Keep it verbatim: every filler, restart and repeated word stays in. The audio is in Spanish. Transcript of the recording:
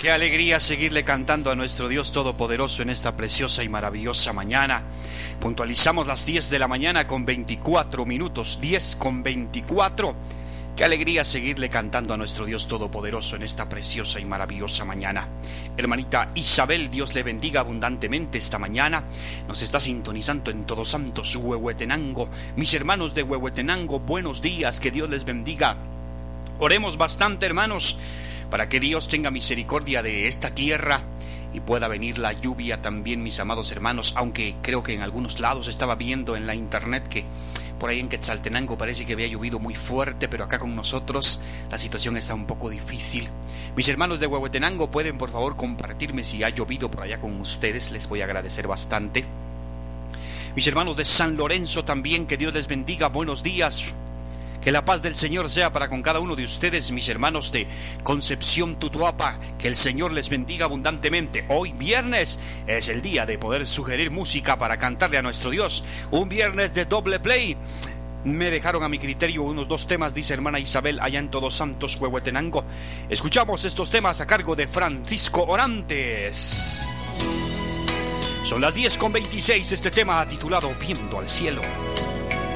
Qué alegría seguirle cantando a nuestro Dios Todopoderoso en esta preciosa y maravillosa mañana. Puntualizamos las diez de la mañana con veinticuatro minutos, diez con veinticuatro. Qué alegría seguirle cantando a nuestro Dios Todopoderoso en esta preciosa y maravillosa mañana. Hermanita Isabel, Dios le bendiga abundantemente esta mañana. Nos está sintonizando en Todos Santos, Huehuetenango. Mis hermanos de Huehuetenango, buenos días, que Dios les bendiga. Oremos bastante, hermanos, para que Dios tenga misericordia de esta tierra y pueda venir la lluvia también, mis amados hermanos. Aunque creo que en algunos lados estaba viendo en la internet que por ahí en Quetzaltenango parece que había llovido muy fuerte, pero acá con nosotros la situación está un poco difícil. Mis hermanos de Huehuetenango, pueden por favor compartirme si ha llovido por allá con ustedes, les voy a agradecer bastante. Mis hermanos de San Lorenzo también, que Dios les bendiga, buenos días. Que la paz del Señor sea para con cada uno de ustedes, mis hermanos de Concepción, Tutuapa. Que el Señor les bendiga abundantemente. Hoy viernes es el día de poder sugerir música para cantarle a nuestro Dios. Un viernes de doble play. Me dejaron a mi criterio unos dos temas, dice hermana Isabel, allá en Todos Santos, Huehuetenango. Escuchamos estos temas a cargo de Francisco Orantes. Son las diez con veintiséis, este tema titulado Viendo al Cielo.